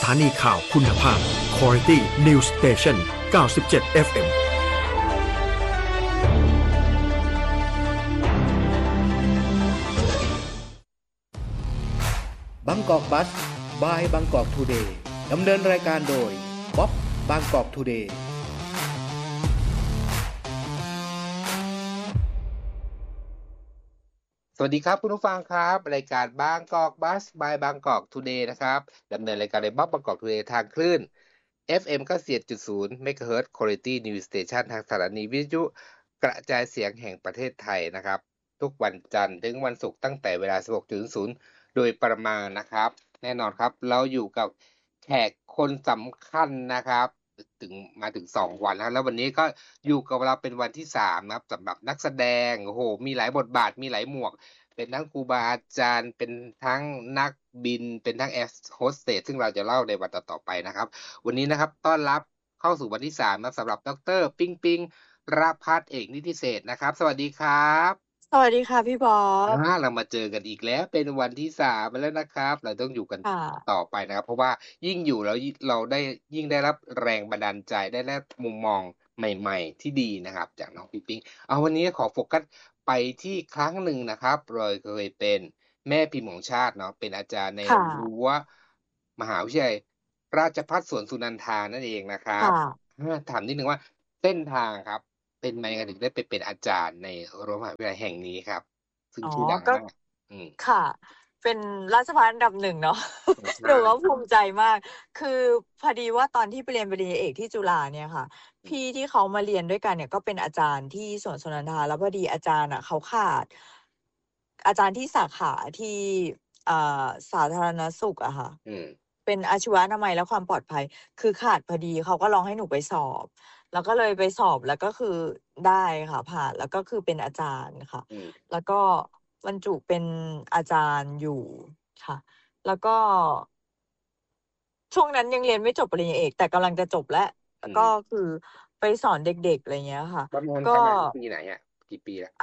ถานีข่าวคุณภาพ Quality News Station 97 FM บางกอกบัสบายบางกอกทูเดย์ดำเนินรายการโดยบ๊อบบางกอกทูเดย์สวัสดีครับคุณผู้ฟังครับรายการบางกอกบัสบายบางกอกทูเดย์นะครับดำเนินรายการโดยบ๊อบบางกอกทูเดย์ทางคลื่น FM 97.0 MHz Quality News Station ทางสถานีวิทยุกระจายเสียงแห่งประเทศไทยนะครับทุกวันจันทร์ถึงวันศุกร์ตั้งแต่เวลา 16:00 โดยประมาณนะครับแน่นอนครับเราอยู่กับแขกคนสำคัญนะครับมาถึง2วันแล้ววันนี้ก็อยู่กับเราเป็นวันที่3นะครับสำหรับนักแสดงโอ้โหมีหลายบทบาทมีหลายหมวกเป็นทั้งครูบาอาจารย์เป็นทั้งนักบินเป็นทั้งแอร์โฮสเตสซึ่งเราจะเล่าในวันต่อๆไปนะครับวันนี้นะครับต้อนรับเข้าสู่วันที่3นะสำหรับดร.ปิงปิงราภัสเอกนิติเศรษฐ์นะครับสวัสดีครับสวัสดีค่ะพี่บ๊อบเรามาเจอกันอีกแล้วเป็นวันที่3แล้วนะครับเราต้องอยู่กันต่อไปนะครับเพราะว่ายิ่งอยู่แล้วเราได้ยิ่งได้รับแรงบันดาลใจได้รับมุมมองใหม่ๆที่ดีนะครับจากน้องปิ๊งปิ๊งวันนี้ขอโฟกัสไปที่ครั้งหนึ่งนะครับเราเคยเป็นแม่พิมพ์ของชาติเนาะเป็นอาจารย์ในรั้วมหาวิทยาลัยราชภัฏสวนสุนันทานั่นเองนะครับถามนิดนึงว่าเส้นทางครับเป็นมายังไงถึงได้ไปเป็นอาจารย์ในรั้วมหาวิทยาลัยแห่งนี้ครับซึ่งชื่อดังมากค่ะเป็นราชภัฏอันดับ1เนาะหนูก็ภูมิใจมากคือพอดีว่าตอนที่ไปเรียนปริญญาเอกที่จุฬาเนี่ยค่ะพี่ที่เขามาเรียนด้วยกันเนี่ยก็เป็นอาจารย์ที่สวนสุนันทาแล้วพอดีอาจารย์อ่ะเขาขาดอาจารย์ที่สาขาที่สาธารณสุขอะค่ะเป็นอาชีวะอนามัยและความปลอดภัยคือขาดพอดีเขาก็ลองให้หนูไปสอบแล้วก็เลยไปสอบแล้วก็คือได้ค่ะผ่านแล้วก็คือเป็นอาจารย์ค่ะแล้วก็บรรจุเป็นอาจารย์อยู่ค่ะแล้วก็ช่วงนั้นยังเรียนไม่จบปริญญาเอกแต่กำลังจะจบแล้วก็คือไปสอนเด็กๆอะไรเงี้ยค่ะก็ปีไหนอ่ะกี่ปีแล้ว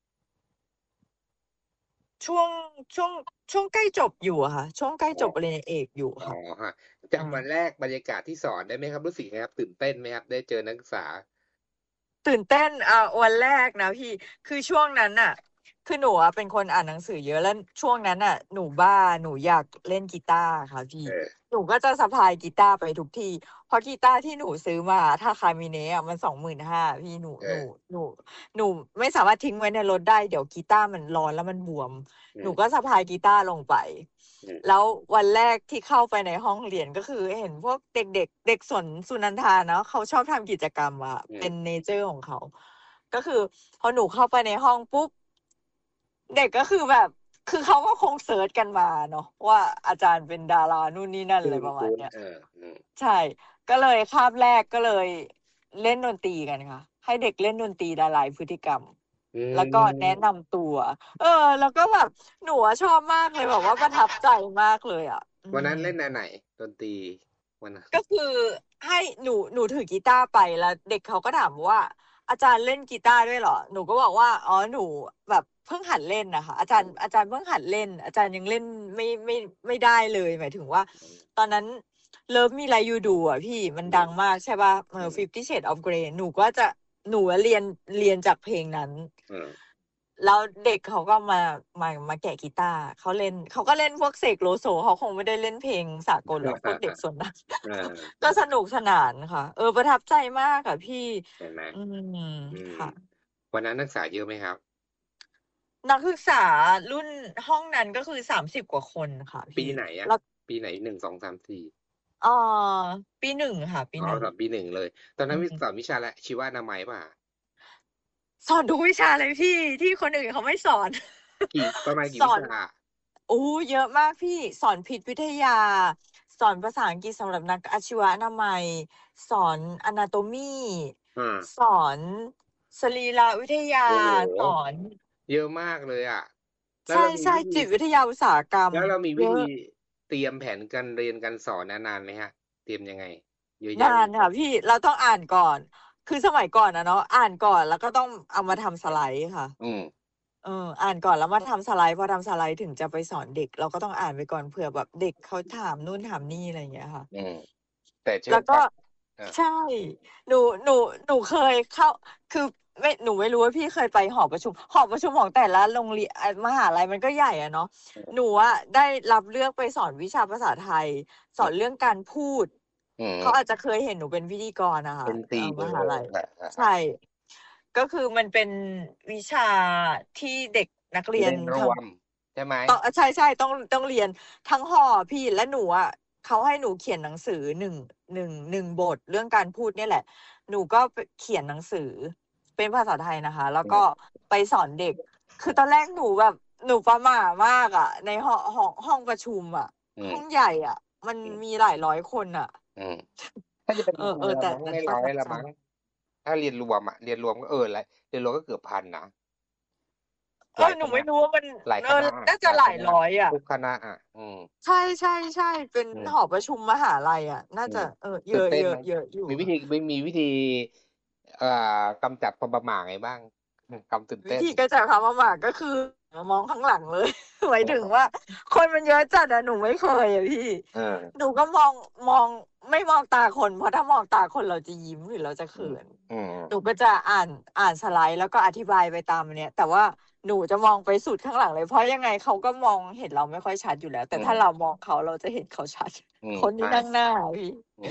ช่วงใกล้จบอยู่อะค่ะช่วงใกล้จบปริญญาเอกอยู่ค่ะจำวันแรกบรรยากาศที่สอนได้ไหมครับรู้สึกไงครับตื่นเต้นไหมครับได้เจอนักศึกษาตื่นเต้นวันแรกนะพี่คือช่วงนั้นน่ะคือหนูเป็นคนอ่านหนังสือเยอะแล้วช่วงนั้นน่ะหนูบ้าหนูอยากเล่นกีตาร์ค่ะพี่หนูก็จะสะพายกีตาร์ไปทุกที่เพราะกีตาร์ที่หนูซื้อมาถ้าคามิเนะมัน 25,000 พี่หนูไม่สามารถทิ้งไว้ในรถได้เดี๋ยวกีตาร์มันร้อนแล้วมันบวมหนูก็สะพายกีตาร์ลงไปแล้ววันแรกที่เข้าไปในห้องเรียนก็คือเห็นพวกเด็กเด็กสวนสุนันทาเนาะเขาชอบทำกิจกรรมเป็นเนเจอร์ของเขาก็คือพอหนูเข้าไปในห้องปุ๊บเด็กก็คือแบบคือเขาก็คงเสิร์ชกันมาเนาะว่าอาจารย์เป็นดารานู่นนี่นั่นอะไรประมาณเนี้ยใช่ก็เลยคาบแรกก็เลยเล่นดนตรีกันค่ะให้เด็กเล่นดนตรีละลายพฤติกรรมแล้วก็แนะนำตัวแล้วก็แบบหนูชอบมากเลยแบบว่าประทับใจมากเลยวันนั้นเล่นไหนดนตรีวันนั้นก็คือให้หนูถือกีตาร์ไปแล้วเด็กเขาก็ถามว่าอาจารย์เล่นกีตาร์ด้วยเหรอหนูก็บอกว่าอ๋อหนูแบบเพิ่งหัดเล่นนะคะอาจารย์เพิ่งหัดเล่นอาจารย์ยังเล่นไม่ได้เลยหมายถึงว่าตอนนั้นเลิฟมีไรยูดูพี่มันดังมากใช่ป่ะ50 Shades of Grey หนูเรียนจากเพลงนั้นแล้วเด็กเขาก็มาแกะกีตาร์เขาก็เล่นพวกเสกโลโซเขาคงไม่ได้เล่นเพลงสากลหรอกพวกเด็กส่วนนั้นก็สนุกสนานค่ะประทับใจมากค่ะพี่เห็นไหมค่ะวันนั้นนักศึกษาเยอะไหมครับนักศึกษารุ่นห้องนั้นก็คือ30 กว่าคนค่ะปีไหนอ่ะปีไหน1 2 3 4 ปี 1ค่ะปี 1ปี1เลยตอนนั้นสอนวิชาอะไรชีวนามัยป่ะสอนทุกวิชาเลยพี่ที่คนอื่นเขาไม่สอนประมาณกี่วิชาเยอะมากพี่สอนพิษวิทยาสอนภาษาอังกฤษสำหรับนักอาชีวะอนามัยสอนอนาโตมีสอนสรีรวิทยาสอนเยอะมากเลยอ่ะใช่จิตวิทยาอุตสาหกรรมแล้วเรามีวิธีเตรียมแผนการเรียนการสอนนานไหมฮะเตรียมยังไงเยอะนานค่ะพี่เราต้องอ่านก่อนคือสมัยก่อนเนาะอ่านก่อนแล้วก็ต้องเอามาทำสไลด์ค่ะอ่านก่อนแล้วมาทำสไลด์พอทำสไลด์ถึงจะไปสอนเด็ก เราก็ต้องอ่านไปก่อนเผื่อแบบเด็กเขาถามนู่นถามนี่อะไรอย่างเงี้ยค่ะแต่เชื่แล้อวก็ฟังใช่ หนูเคยเข้า คือหนูไม่รู้ว่าพี่เคยไปหอประชุมของแต่ละโรงเรียนมหาลัยมันก็ใหญ่อะเนาะหนูอะได้รับเลือกไปสอนวิชาภาษาไทย สอนเรื่องการพูด เขาอาจจะเคยเห็นหนูเป็นพิธีกรนะคะเป็นตีมหาลัย ใช่ใช่ก็คือมันเป็นวิชาที่เด็กนักเรียนเรียนรทั้งวมใช่ไหมใช่ต้องเรียนทั้งหอพี่และหนูอ่ะเขาให้หนูเขียนหนังสือหนึ่งบทเรื่องการพูดเนี่ยแหละ หนูก็เขียนหนังสือเป็นภาษาไทยนะคะ แล้วก็ไปสอนเด็ก คือตอนแรกหนูแบบหนูประหม่ามากอ่ะ ในห้องประชุมอ่ะ ห้องใหญ่อ่ะ มันมีหลายร้อยคนอ่ะถ้าจะเป็นแต่ไม่ร้อยละมั้งถ้าเรียนรวมเรียนรวมก็เรียนรวมก็เกือบพันนะหนูไม่รู้ว่ามันหลายคณะน่าจะหลายร้อยอ่ะทุกคณะใช่เป็นหอประชุมมหาลัยอ่ะ น่าจะเยอะอยู่มีวิธีกำจัดความประหม่าไงบ้างกำตื่นวิเต้นธีก็จะคำว่าหมากก็คือมองข้างหลังเลย หมายถึงว่า คนมันเยอะจัดอะหนูไม่เคยอะพี่ หนูก็มองไม่มองตาคนเพราะถ้ามองตาคนเราจะยิ้มหรือเราจะเขินหนูก็จะอ่านสไลด์แล้วก็อธิบายไปตามเนี้ยแต่ว่าหนูจะมองไปสุดข้างหลังเลยเพราะยังไงเขาก็มองเห็นเราไม่ค่อยชัดอยู่แล้ว แต่ถ้าเรามองเขาเราจะเห็นเขาชัด คนที่นั่งหน้าพี่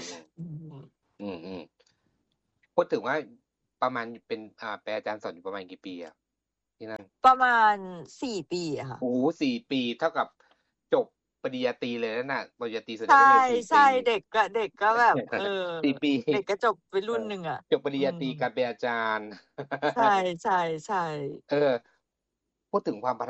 พูดถึงว่าประมาณเป็นเป็นอาจารย์สอนอยู่ประมาณกี่ปีอะที่นั่นประมาณ4 ปีอะค่ะโอ้โห4 ปีเท่ากับจบปริญญาตรีเลยนะปริญญาตรีส่วนใหใช่ญ่ก็เลย4 ใช่ปีเด็กก็แบบ 4 ปีเด็กก็จบไปรุ่นหนึ่งอะจบปริญญาตรีการเป็นอาจารย์ใช่พูดถึงความ